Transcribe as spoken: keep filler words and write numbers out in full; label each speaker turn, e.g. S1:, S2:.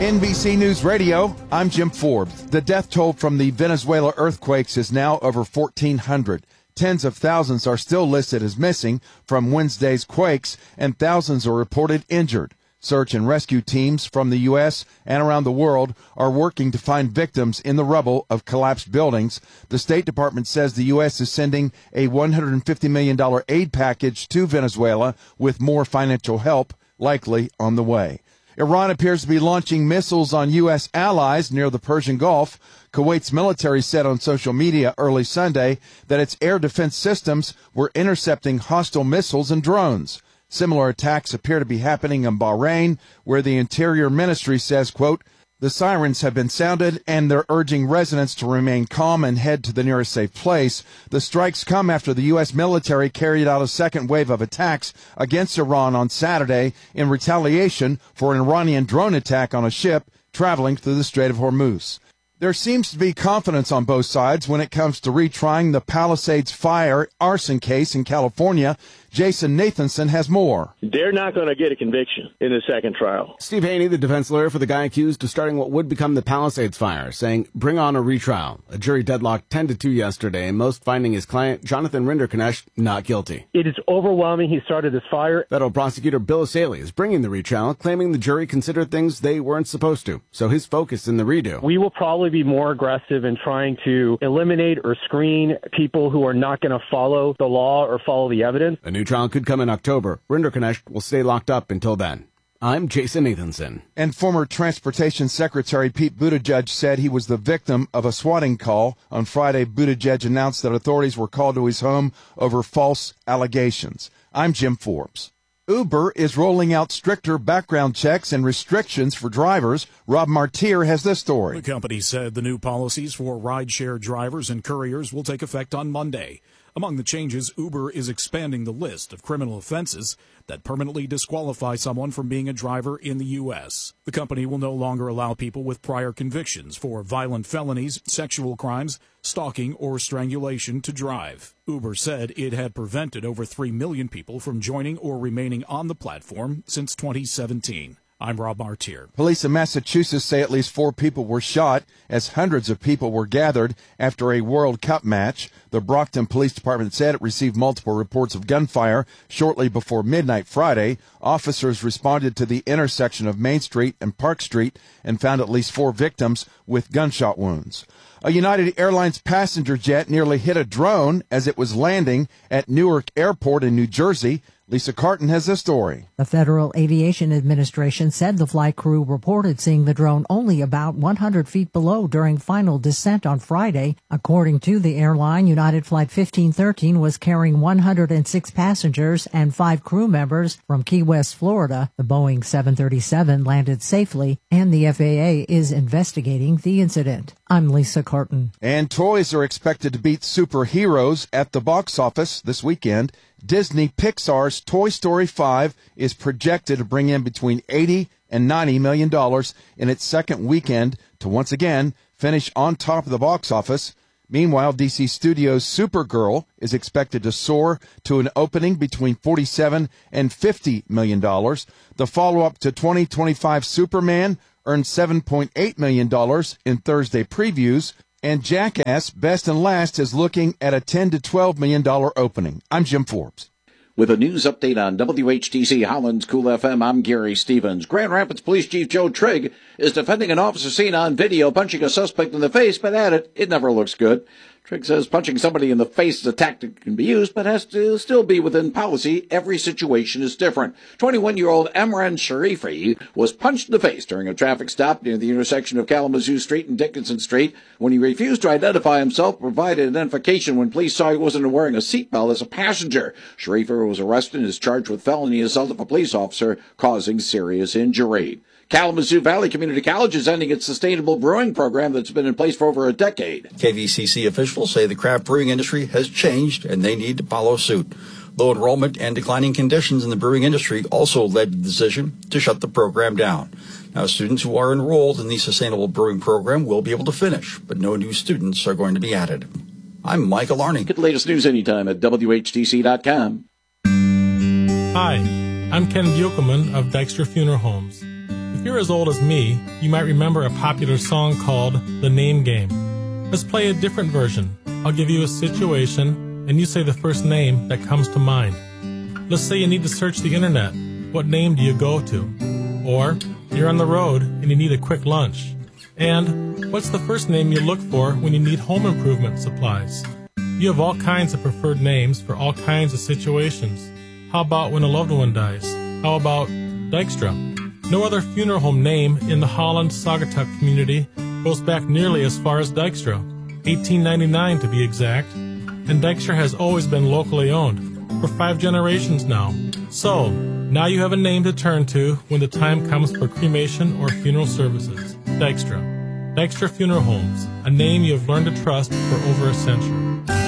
S1: N B C News Radio, I'm Jim Forbes. The death toll from the Venezuela earthquakes is now over fourteen hundred. Tens of thousands are still listed as missing from Wednesday's quakes, and thousands are reported injured. Search and rescue teams from the U S and around the world are working to find victims in the rubble of collapsed buildings. The State Department says the U S is sending a one hundred fifty million dollars aid package to Venezuela with more financial help likely on the way. Iran appears to be launching missiles on U S allies near the Persian Gulf. Kuwait's military said on social media early Sunday that its air defense systems were intercepting hostile missiles and drones. Similar attacks appear to be happening in Bahrain, where the Interior Ministry says, quote, the sirens have been sounded and they're urging residents to remain calm and head to the nearest safe place. The strikes come after the U S military carried out a second wave of attacks against Iran on Saturday in retaliation for an Iranian drone attack on a ship traveling through the Strait of Hormuz. There seems to be confidence on both sides when it comes to retrying the Palisades fire arson case in California. Jason Nathanson has more.
S2: They're not going to get a conviction in the second trial.
S3: Steve Haney, the defense lawyer for the guy accused of starting what would become the Palisades fire, saying, bring on a retrial. A jury deadlocked ten to two yesterday, and most finding his client, Jonathan Rinderknecht, not guilty.
S4: It is overwhelming he started this fire.
S3: Federal prosecutor Bill O'Saley is bringing the retrial, claiming the jury considered things they weren't supposed to. So his focus in the redo.
S4: We will probably be more aggressive in trying to eliminate or screen people who are not going to follow the law or follow the evidence.
S3: A new trial could come in October. Rinderknecht will stay locked up until then. I'm Jason Nathanson.
S1: And former Transportation Secretary Pete Buttigieg said he was the victim of a swatting call. On Friday, Buttigieg announced that authorities were called to his home over false allegations. I'm Jim Forbes. Uber is rolling out stricter background checks and restrictions for drivers. Rob Martier has this story.
S5: The company said the new policies for rideshare drivers and couriers will take effect on Monday. Among the changes, Uber is expanding the list of criminal offenses that permanently disqualify someone from being a driver in the U S. The company will no longer allow people with prior convictions for violent felonies, sexual crimes, stalking, or strangulation to drive. Uber said it had prevented over three million people from joining or remaining on the platform since twenty seventeen. I'm Rob Martier.
S1: Police in Massachusetts say at least four people were shot as hundreds of people were gathered after a World Cup match. The Brockton Police Department said it received multiple reports of gunfire shortly before midnight Friday. Officers responded to the intersection of Main Street and Park Street and found at least four victims with gunshot wounds. A United Airlines passenger jet nearly hit a drone as it was landing at Newark Airport in New Jersey. Lisa Carton has this story.
S6: The Federal Aviation Administration said the flight crew reported seeing the drone only about one hundred feet below during final descent on Friday. According to the airline, United Flight fifteen thirteen was carrying one hundred six passengers and five crew members from Key West, Florida. The Boeing seven thirty-seven landed safely, and the F A A is investigating the incident. I'm Lisa Carton.
S1: And toys are expected to beat superheroes at the box office this weekend. Disney Pixar's Toy Story five is projected to bring in between eighty and ninety million dollars in its second weekend to once again finish on top of the box office. Meanwhile, D C Studios' Supergirl is expected to soar to an opening between forty-seven and fifty million dollars. The follow-up to twenty twenty-five Superman earned seven point eight million dollars in Thursday previews. And Jackass Best and Last is looking at a ten to twelve million dollars opening. I'm Jim Forbes.
S7: With a news update on W H T C Holland's Cool F M, I'm Gary Stevens. Grand Rapids Police Chief Joe Trigg is defending an officer seen on video punching a suspect in the face, but at it, it never looks good. Trigg says punching somebody in the face is a tactic that can be used, but has to still be within policy. Every situation is different. twenty-one-year-old Emran Sharifi was punched in the face during a traffic stop near the intersection of Kalamazoo Street and Dickinson Street when he refused to identify himself, provided identification when police saw he wasn't wearing a seatbelt as a passenger. Sharifi was arrested and is charged with felony assault of a police officer causing serious injury. Kalamazoo Valley Community College is ending its sustainable brewing program that's been in place for over a decade.
S8: K V C C officials say the craft brewing industry has changed and they need to follow suit. Low enrollment and declining conditions in the brewing industry also led to the decision to shut the program down. Now, students who are enrolled in the sustainable brewing program will be able to finish, but no new students are going to be added. I'm Michael Arning.
S7: Get the latest news anytime at W H T C dot com.
S9: Hi, I'm Ken Biokelman of Dykstra Funeral Homes. The If you're as old as me, you might remember a popular song called The Name Game. Let's play a different version. I'll give you a situation, and you say the first name that comes to mind. Let's say you need to search the internet. What name do you go to? Or, you're on the road and you need a quick lunch. And, what's the first name you look for when you need home improvement supplies? You have all kinds of preferred names for all kinds of situations. How about when a loved one dies? How about Dykstra? No other funeral home name in the Holland-Saugatuck community goes back nearly as far as Dykstra, eighteen ninety-nine to be exact, and Dykstra has always been locally owned, for five generations now. So, now you have a name to turn to when the time comes for cremation or funeral services. Dykstra. Dykstra Funeral Homes, a name you have learned to trust for over a century.